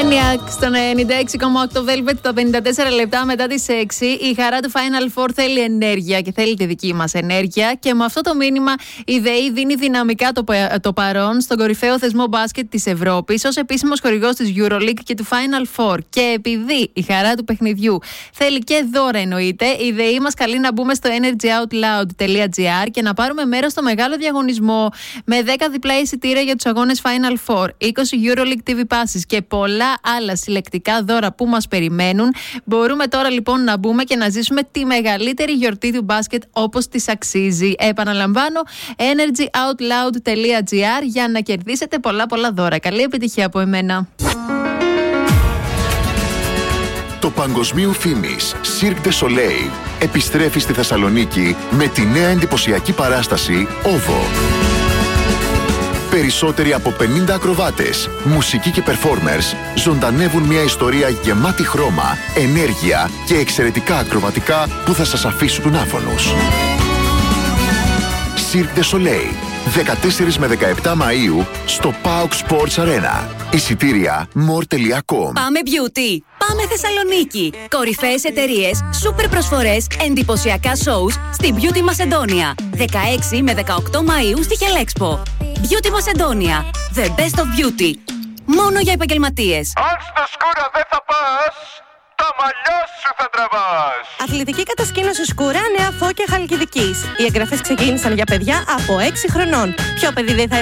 Maniac στον 96,8 Velvet, τα 54 λεπτά μετά τις 6. Η χαρά του Final Four θέλει ενέργεια και θέλει τη δική μας ενέργεια. Και με αυτό το μήνυμα η ΔΕΗ δίνει δυναμικά το παρόν στον κορυφαίο θεσμό μπάσκετ της Ευρώπης ως επίσημος χορηγός της EuroLeague και του Final Four. Και επειδή η χαρά του παιχνιδιού θέλει και δώρα εννοείται, η ΔΕΗ μας καλεί να μπούμε στο energyoutloud.gr και να πάρουμε μέρος στο μεγάλο διαγωνισμό με 10 διπλά εισιτήρια για τους αγώνες Final Four, 20 EuroLeague TV passes και πολλά άλλα συλλεκτικά δώρα που μας περιμένουν. Μπορούμε τώρα λοιπόν να μπούμε και να ζήσουμε τη μεγαλύτερη γιορτή του μπάσκετ όπως της αξίζει. Επαναλαμβάνω, energyoutloud.gr για να κερδίσετε πολλά δώρα. Καλή επιτυχία από εμένα. Το παγκοσμίου φήμης Cirque du Soleil επιστρέφει στη Θεσσαλονίκη με τη νέα εντυπωσιακή παράσταση OVO. Περισσότεροι από 50 ακροβάτες, μουσικοί και performers ζωντανεύουν μια ιστορία γεμάτη χρώμα, ενέργεια και εξαιρετικά ακροβατικά που θα σας αφήσουν άφωνους. Cirque du Soleil, 14 με 17 Μαΐου στο PAOK Sports Arena. Εισιτήρια more.com. Πάμε Beauty! Πάμε Θεσσαλονίκη! Κορυφαίες εταιρείες, σούπερ προσφορές, εντυπωσιακά shows στη Beauty Macedónia. 16 με 18 Μαΐου στη Χελέξπο. Beauty Macedónia. The best of beauty. Μόνο για επαγγελματίες. Αν στο σκούρα δεν θα πας, τα μαλλιά σου θα τραβάς. Αθλητική κατασκήνωση Σκούρα, Νέα Φώκια Χαλκιδικής. Οι εγγραφές ξεκίνησαν για παιδιά από 6 χρονών. Ποιο παιδί δεν θα